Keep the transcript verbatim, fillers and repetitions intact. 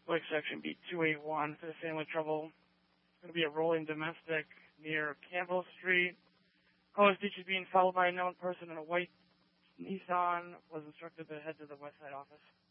Quick section B two eighty-one for the family trouble. It's going to be a rolling domestic near Campbell Street. Caller teacher being followed by a known person in a white Nissan was instructed to head to the West Side office.